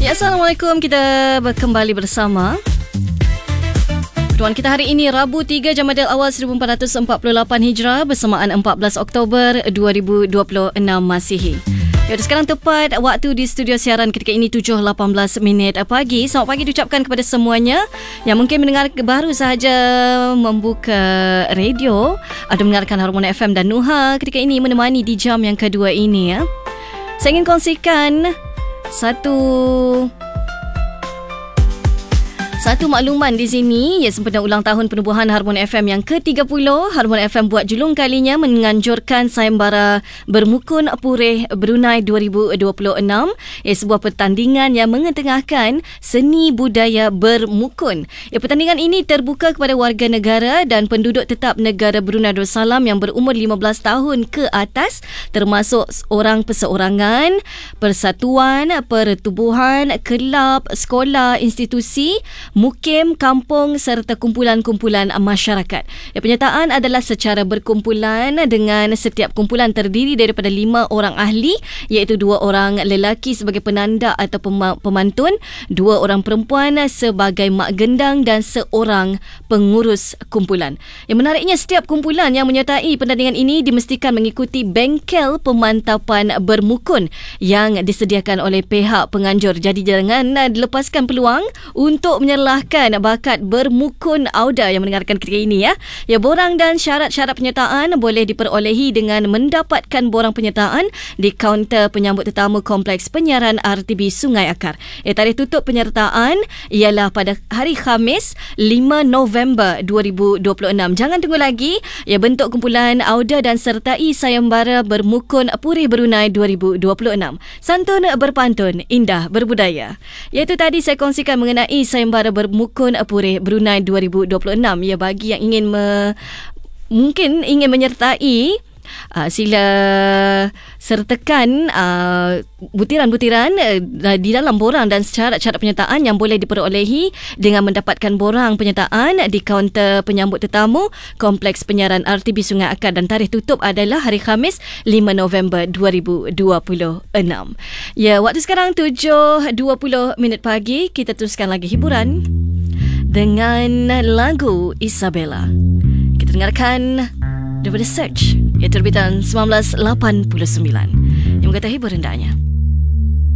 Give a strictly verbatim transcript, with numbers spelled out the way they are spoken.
Ya, Assalamualaikum. Kita kembali bersama. Pertemuan kita hari ini Rabu tiga Jamadil Awal seribu empat ratus empat puluh lapan Hijrah bersamaan empat belas Oktober dua ribu dua puluh enam Masihi. Ya, sekarang tepat waktu di studio siaran ketika ini tujuh lapan belas minit pagi. Selamat pagi diucapkan kepada semuanya yang mungkin mendengar baru sahaja membuka radio atau mendengarkan Harmoni F M dan Nuha ketika ini menemani di jam yang kedua ini ya. Saya ingin kongsikan satu Satu makluman di sini, ya, sempena ulang tahun penubuhan Harmoni F M yang ke tiga puluh, Harmoni F M buat julung kalinya menganjurkan sayembara Bermukun Purih Brunei dua ribu dua puluh enam, ya, sebuah pertandingan yang mengetengahkan seni budaya bermukun. Ya, pertandingan ini terbuka kepada warga negara dan penduduk tetap negara Brunei Darussalam yang berumur lima belas tahun ke atas, termasuk orang perseorangan, persatuan, pertubuhan, kelab, sekolah, institusi, mukim, kampung serta kumpulan-kumpulan masyarakat. Ya, penyertaan adalah secara berkumpulan dengan setiap kumpulan terdiri daripada lima orang ahli, iaitu dua orang lelaki sebagai penanda atau pemantun, dua orang perempuan sebagai mak gendang dan seorang pengurus kumpulan. Yang menariknya, setiap kumpulan yang menyertai pertandingan ini dimestikan mengikuti bengkel pemantapan bermukun yang disediakan oleh pihak penganjur. Jadi jangan dilepaskan peluang untuk menyertai bakat bermukun Auda yang mendengarkan ketika ini ya. Ya, borang dan syarat-syarat penyertaan boleh diperolehi dengan mendapatkan borang penyertaan di kaunter penyambut tetamu Kompleks Penyiaran R T B Sungai Akar. Ya, tarikh tutup penyertaan ialah pada hari Khamis lima November dua ribu dua puluh enam. Jangan tunggu lagi. Ya, bentuk kumpulan Auda dan sertai sayembara Bermukun Purih Brunei dua ribu dua puluh enam. Santun berpantun, indah berbudaya. Iaitu tadi saya kongsikan mengenai sayembara Bermukun Purih Brunei dua ribu dua puluh enam. Ya, bagi yang ingin me, mungkin ingin menyertai, uh, sila sertakan uh, butiran-butiran uh, di dalam borang dan syarat-syarat penyertaan yang boleh diperolehi dengan mendapatkan borang penyertaan di kaunter penyambut tetamu Kompleks Penyiaran R T B Sungai Akar, dan tarikh tutup adalah hari Khamis lima November dua ribu dua puluh enam. Ya, waktu sekarang tujuh dua puluh minit pagi. Kita teruskan lagi hiburan dengan lagu Isabella. Kita dengarkan daripada Search, ia terbitan seribu sembilan ratus lapan puluh sembilan, yang berkata hibur hendaknya.